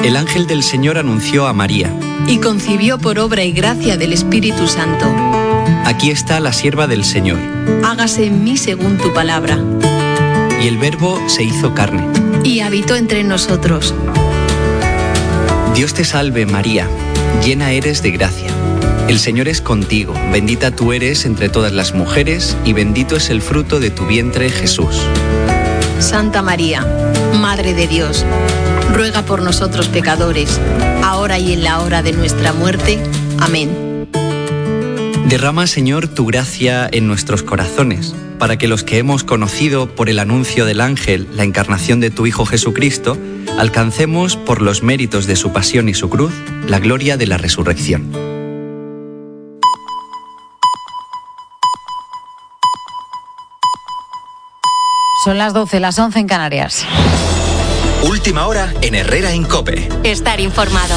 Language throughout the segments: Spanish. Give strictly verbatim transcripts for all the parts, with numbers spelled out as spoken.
El ángel del Señor anunció a María. Y concibió por obra y gracia del Espíritu Santo. Aquí está la sierva del Señor. Hágase en mí según tu palabra. Y el Verbo se hizo carne. Y habitó entre nosotros. Dios te salve, María, llena eres de gracia. El Señor es contigo, bendita tú eres entre todas las mujeres, y bendito es el fruto de tu vientre, Jesús. Santa María, Madre de Dios, ruega por nosotros pecadores, ahora y en la hora de nuestra muerte. Amén. Derrama, Señor, tu gracia en nuestros corazones, para que los que hemos conocido por el anuncio del ángel la encarnación de tu Hijo Jesucristo, alcancemos, por los méritos de su pasión y su cruz, la gloria de la resurrección. Son las doce, las once en Canarias. Última hora en Herrera en COPE. Estar informado.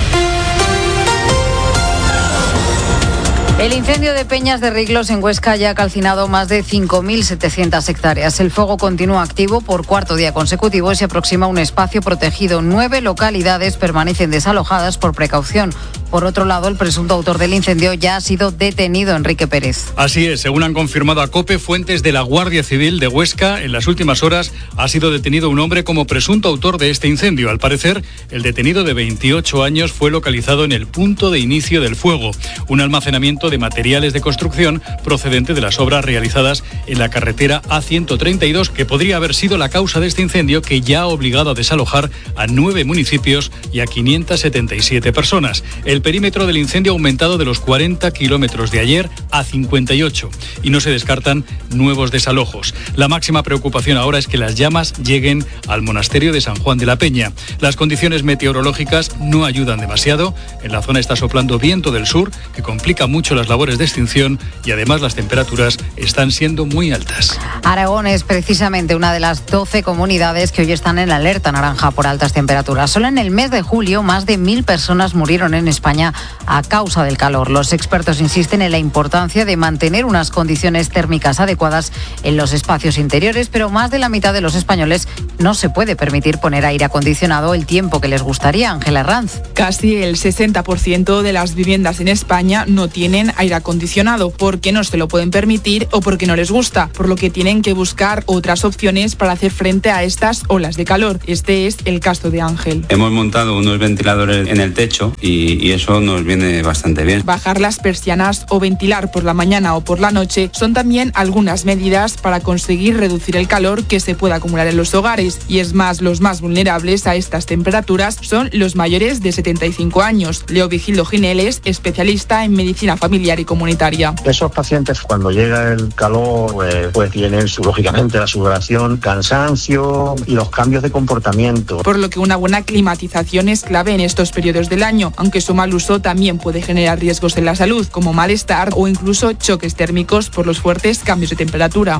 El incendio de Peñas de Riglos en Huesca ya ha calcinado más de cinco mil setecientas hectáreas. El fuego continúa activo por cuarto día consecutivo y se aproxima a un espacio protegido. Nueve localidades permanecen desalojadas por precaución. Por otro lado, el presunto autor del incendio ya ha sido detenido, Enrique Pérez. Así es, según han confirmado a COPE fuentes de la Guardia Civil de Huesca, en las últimas horas ha sido detenido un hombre como presunto autor de este incendio. Al parecer, el detenido de veintiocho años fue localizado en el punto de inicio del fuego, un almacenamiento de materiales de construcción procedente de las obras realizadas en la carretera A ciento treinta y dos, que podría haber sido la causa de este incendio, que ya ha obligado a desalojar a nueve municipios y a quinientas setenta y siete personas. El perímetro del incendio ha aumentado de los cuarenta kilómetros de ayer a cincuenta y ocho y no se descartan nuevos desalojos. La máxima preocupación ahora es que las llamas lleguen al monasterio de San Juan de la Peña. Las condiciones meteorológicas no ayudan demasiado. En la zona está soplando viento del sur, que complica mucho las labores de extinción, y además las temperaturas están siendo muy altas. Aragón es precisamente una de las doce comunidades que hoy están en alerta naranja por altas temperaturas. Solo en el mes de julio más de mil personas murieron en España a causa del calor. Los expertos insisten en la importancia de mantener unas condiciones térmicas adecuadas en los espacios interiores, pero más de la mitad de los españoles no se puede permitir poner aire acondicionado el tiempo que les gustaría. Ángela Ranz. Casi el sesenta por ciento de las viviendas en España no tienen aire acondicionado porque no se lo pueden permitir o porque no les gusta, por lo que tienen que buscar otras opciones para hacer frente a estas olas de calor. Este es el caso de Ángel. Hemos montado unos ventiladores en el techo y, y eso nos viene bastante bien. Bajar las persianas o ventilar por la mañana o por la noche son también algunas medidas para conseguir reducir el calor que se puede acumular en los hogares. Y es más, los más vulnerables a estas temperaturas son los mayores de setenta y cinco años. Leo Vigildo Gineles, especialista en medicina familiar y comunitaria. Esos pacientes, cuando llega el calor, pues, pues tienen su, lógicamente la sudoración, cansancio y los cambios de comportamiento. Por lo que una buena climatización es clave en estos periodos del año, aunque su mal uso también puede generar riesgos en la salud, como malestar o incluso choques térmicos por los fuertes cambios de temperatura.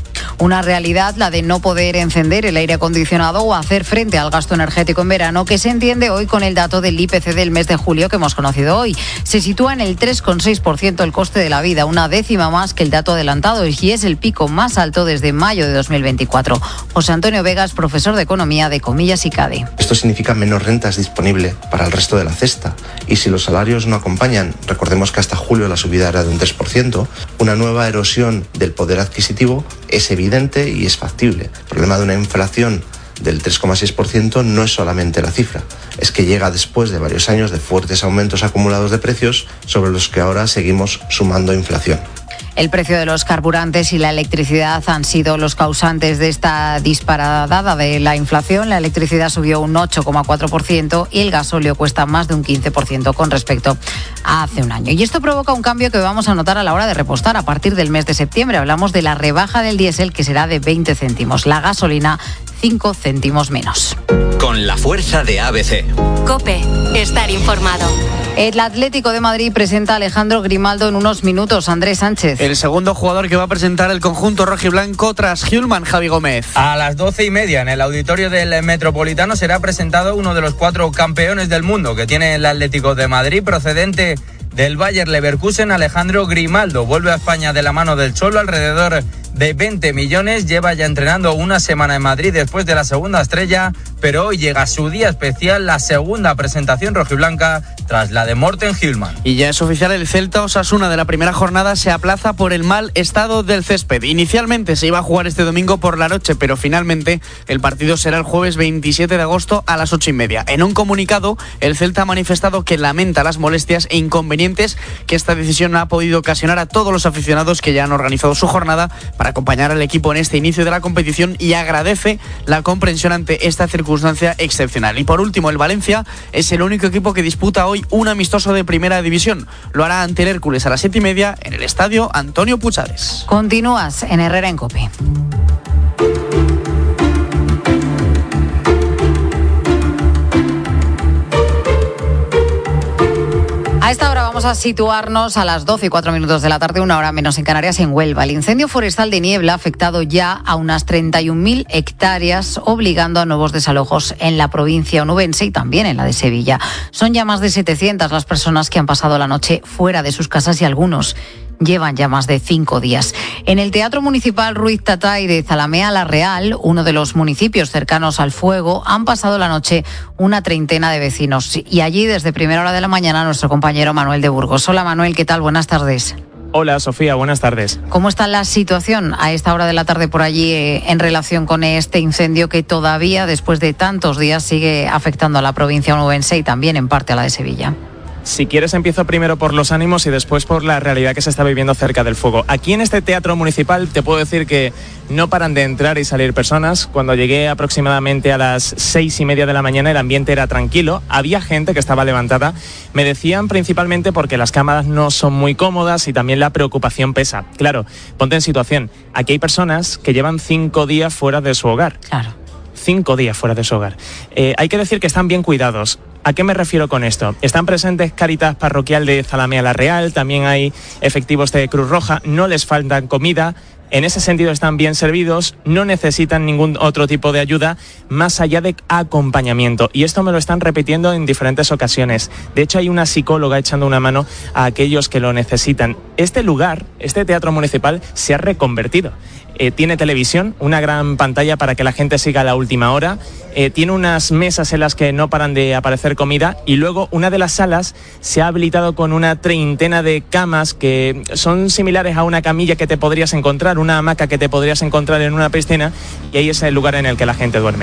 Una realidad, la de no poder encender el aire acondicionado o hacer frente al gasto energético en verano, que se entiende hoy con el dato del I P C del mes de julio que hemos conocido hoy. Se sitúa en el tres coma seis por ciento el coste de la vida, una décima más que el dato adelantado, y es el pico más alto desde mayo de dos mil veinticuatro. José Antonio Vegas, profesor de Economía de Comillas y CADE. Esto significa menos rentas disponible para el resto de la cesta, y si los salarios no acompañan, recordemos que hasta julio la subida era de un tres por ciento, una nueva erosión del poder adquisitivo es evidente y es factible. El problema de una inflación del tres coma seis por ciento no es solamente la cifra, es que llega después de varios años de fuertes aumentos acumulados de precios sobre los que ahora seguimos sumando inflación. El precio de los carburantes y la electricidad han sido los causantes de esta disparada de la inflación. La electricidad subió un ocho coma cuatro por ciento y el gasóleo cuesta más de un quince por ciento con respecto a hace un año. Y esto provoca un cambio que vamos a notar a la hora de repostar a partir del mes de septiembre. Hablamos de la rebaja del diésel, que será de veinte céntimos. La gasolina, cinco céntimos menos. Con la fuerza de A B C. COPE, estar informado. El Atlético de Madrid presenta a Alejandro Grimaldo en unos minutos. Andrés Sánchez. El segundo jugador que va a presentar el conjunto rojiblanco tras Hjulman, Javi Gómez. A las doce y media en el auditorio del Metropolitano será presentado uno de los cuatro campeones del mundo que tiene el Atlético de Madrid, procedente del Bayer Leverkusen. Alejandro Grimaldo vuelve a España de la mano del Cholo alrededor de veinte millones. Lleva ya entrenando una semana en Madrid después de la segunda estrella, pero hoy llega su día especial, la segunda presentación rojiblanca tras la de Morten Hjulmand. Y ya es oficial, el Celta Osasuna de la primera jornada se aplaza por el mal estado del césped. Inicialmente se iba a jugar este domingo por la noche, pero finalmente el partido será el jueves veintisiete de agosto a las ocho y media. En un comunicado, el Celta ha manifestado que lamenta las molestias e inconvenientes que esta decisión ha podido ocasionar a todos los aficionados que ya han organizado su jornada para acompañar al equipo en este inicio de la competición, y agradece la comprensión ante esta circunstancia excepcional. Y por último, el Valencia es el único equipo que disputa hoy un amistoso de primera división. Lo hará ante el Hércules a las siete y media en el estadio Antonio Puchades. Continúas en Herrera en COPE. A esta hora vamos a situarnos a las doce y cuatro minutos de la tarde, una hora menos en Canarias, en Huelva. El incendio forestal de Niebla ha afectado ya a unas treinta y un mil hectáreas, obligando a nuevos desalojos en la provincia onubense y también en la de Sevilla. Son ya más de setecientas las personas que han pasado la noche fuera de sus casas y algunos llevan ya más de cinco días. En el Teatro Municipal Ruiz Tatay de Zalamea la Real, uno de los municipios cercanos al fuego, han pasado la noche una treintena de vecinos. Y allí, desde primera hora de la mañana, nuestro compañero Manuel de Burgos. Hola Manuel, ¿qué tal? Buenas tardes. Hola Sofía, buenas tardes. ¿Cómo está la situación a esta hora de la tarde por allí eh, en relación con este incendio que todavía, después de tantos días, sigue afectando a la provincia onubense y también en parte a la de Sevilla? Si quieres, empiezo primero por los ánimos y después por la realidad que se está viviendo cerca del fuego. Aquí en este teatro municipal te puedo decir que no paran de entrar y salir personas. Cuando llegué aproximadamente a las seis y media de la mañana, el ambiente era tranquilo. Había gente que estaba levantada. Me decían principalmente porque las cámaras no son muy cómodas y también la preocupación pesa. Claro, ponte en situación. Aquí hay personas que llevan cinco días fuera de su hogar. Claro. Cinco días fuera de su hogar. Eh, hay que decir que están bien cuidados. ¿A qué me refiero con esto? Están presentes Cáritas Parroquial de Zalamea la Real, también hay efectivos de Cruz Roja, no les faltan comida. En ese sentido están bien servidos, no necesitan ningún otro tipo de ayuda más allá de acompañamiento. Y esto me lo están repitiendo en diferentes ocasiones. De hecho, hay una psicóloga echando una mano a aquellos que lo necesitan. Este lugar, este teatro municipal, se ha reconvertido. Eh, tiene televisión, una gran pantalla para que la gente siga a la última hora. Eh, tiene unas mesas en las que no paran de aparecer comida, y luego una de las salas se ha habilitado con una treintena de camas que son similares a una camilla que te podrías encontrar, una hamaca que te podrías encontrar en una piscina, y ahí es el lugar en el que la gente duerme.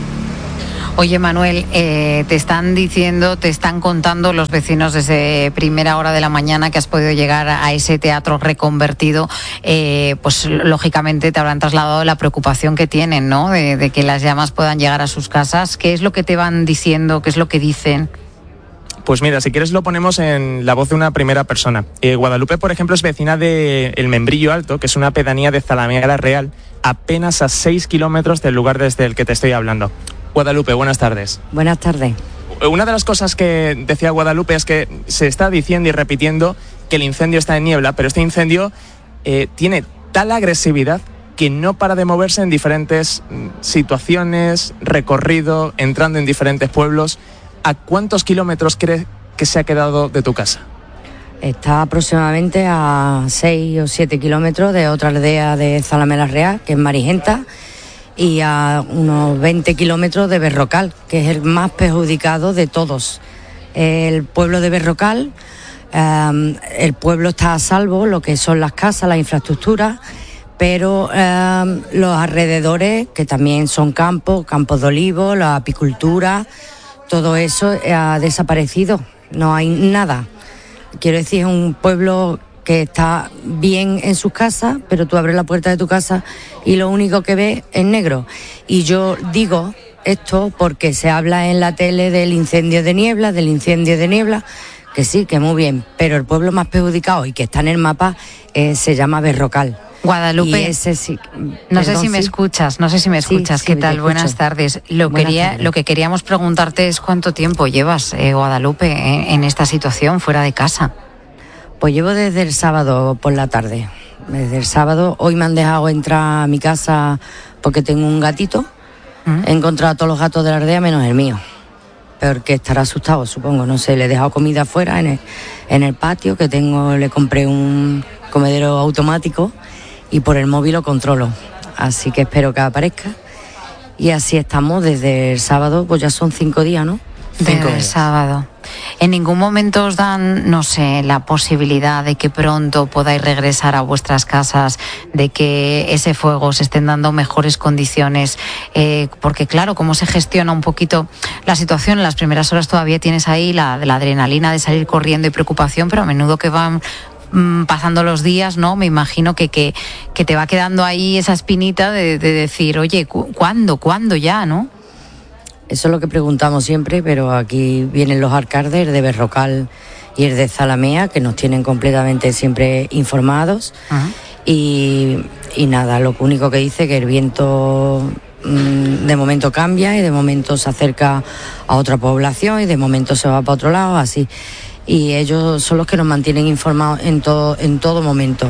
Oye Manuel, eh, te están diciendo, te están contando los vecinos desde primera hora de la mañana que has podido llegar a ese teatro reconvertido, eh, pues lógicamente te habrán trasladado la preocupación que tienen, ¿no? De, de que las llamas puedan llegar a sus casas. ¿Qué es lo que te van diciendo? ¿Qué es lo que dicen? Pues mira, si quieres lo ponemos en la voz de una primera persona. Eh, Guadalupe, por ejemplo, es vecina de El Membrillo Alto, que es una pedanía de Zalamea la Real, apenas a seis kilómetros del lugar desde el que te estoy hablando. Guadalupe, buenas tardes. Buenas tardes. Una de las cosas que decía Guadalupe es que se está diciendo y repitiendo que el incendio está en Niebla, pero este incendio eh, tiene tal agresividad que no para de moverse en diferentes situaciones, recorrido, entrando en diferentes pueblos. ¿A cuántos kilómetros crees que se ha quedado de tu casa? Está aproximadamente a seis o siete kilómetros de otra aldea de Zalamea la Real, que es Marigenta, y a unos veinte kilómetros de Berrocal, que es el más perjudicado de todos. El pueblo de Berrocal, eh, el pueblo está a salvo, lo que son las casas, las infraestructuras, pero eh, los alrededores, que también son campos, campos de olivo, la apicultura, todo eso ha desaparecido, no hay nada. Quiero decir, es un pueblo que está bien en sus casas, pero tú abres la puerta de tu casa y lo único que ves es negro. Y yo digo esto porque se habla en la tele del incendio de Niebla, del incendio de Niebla, que sí, que muy bien, pero el pueblo más perjudicado y que está en el mapa eh, se llama Berrocal. Guadalupe, y ese sí, no perdón, sé si me sí. escuchas, no sé si me escuchas, Sí, ¿qué sí, tal? te Buenas escucho. tardes. Lo, Buenas quería, tardes. lo que queríamos preguntarte es cuánto tiempo llevas, eh, Guadalupe, en, en esta situación fuera de casa. Pues llevo desde el sábado por la tarde, desde el sábado. Hoy me han dejado entrar a mi casa porque tengo un gatito. ¿Mm? He encontrado a todos los gatos de la aldea menos el mío, porque estará asustado, supongo, no sé, le he dejado comida afuera en el, en el patio, que tengo, le compré un comedero automático y por el móvil lo controlo. Así que espero que aparezca. Y así estamos desde el sábado, pues ya son cinco días, ¿no? Desde el sábado. ¿En ningún momento os dan, no sé, la posibilidad de que pronto podáis regresar a vuestras casas, de que ese fuego os estén dando mejores condiciones? Eh, porque claro, cómo se gestiona un poquito la situación, en las primeras horas todavía tienes ahí la, la adrenalina de salir corriendo y preocupación, pero a menudo que van mmm, pasando los días, ¿no? Me imagino que, que, que te va quedando ahí esa espinita de, de decir, oye, ¿cu- ¿cuándo? ¿Cuándo ya, no? Eso es lo que preguntamos siempre, pero aquí vienen los alcaldes de Berrocal y el de Zalamea, que nos tienen completamente siempre informados. Uh-huh. y, y nada, lo único que dice que el viento mmm, de momento cambia y de momento se acerca a otra población y de momento se va para otro lado, así. Y ellos son los que nos mantienen informados en todo, en todo momento.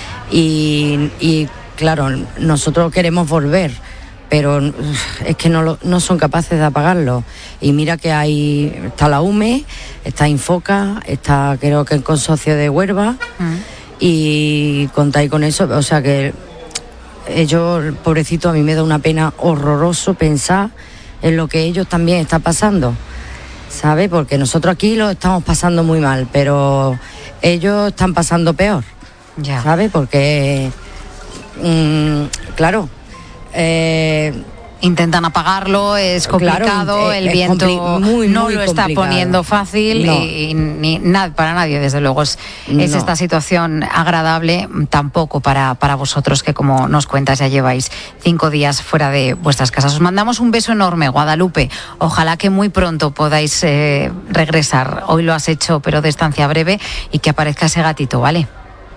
Y, y claro, nosotros queremos volver, pero es que no, lo, no son capaces de apagarlo. Y mira que hay, está la U M E, está Infoca, está creo que el consorcio de Huelva, uh-huh. y contáis con eso, o sea que ellos, pobrecito, a mí me da una pena horroroso pensar en lo que ellos también están pasando, ¿sabes? Porque nosotros aquí lo estamos pasando muy mal, pero ellos están pasando peor, ya. ¿Sabes? Porque, mmm, claro, Eh, intentan apagarlo, es complicado, claro, el viento compli- muy, no muy lo está complicado. Poniendo fácil, no. y, y ni nada para nadie, desde luego es, no. es esta situación agradable tampoco para, para vosotros, que como nos cuentas ya lleváis cinco días fuera de vuestras casas. Os mandamos un beso enorme, Guadalupe, ojalá que muy pronto podáis eh, regresar. Hoy lo has hecho, pero de estancia breve, y que aparezca ese gatito, ¿vale?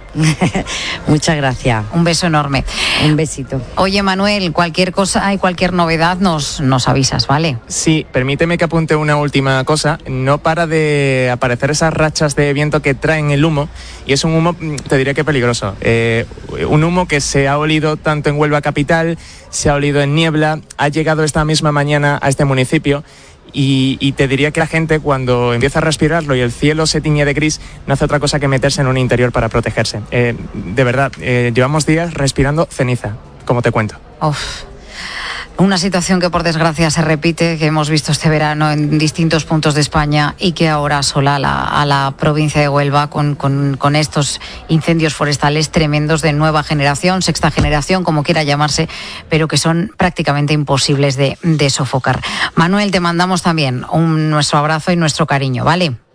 Muchas gracias. Un beso enorme. Un besito. Oye, Manuel, cualquier cosa y cualquier novedad nos, nos avisas, ¿vale? Sí, permíteme que apunte una última cosa. No para de aparecer esas rachas de viento que traen el humo, y es un humo, te diría que peligroso. Eh, un humo que se ha olido tanto en Huelva capital, se ha olido en Niebla, ha llegado esta misma mañana a este municipio. Y, y te diría que la gente, cuando empieza a respirarlo y el cielo se tiñe de gris, no hace otra cosa que meterse en un interior para protegerse. Eh, de verdad, eh, llevamos días respirando ceniza, como te cuento. Uf. Una situación que por desgracia se repite, que hemos visto este verano en distintos puntos de España, y que ahora asola a la, a la provincia de Huelva con, con, con estos incendios forestales tremendos de nueva generación, sexta generación, como quiera llamarse, pero que son prácticamente imposibles de, de sofocar. Manuel, te mandamos también un, nuestro abrazo y nuestro cariño, ¿vale?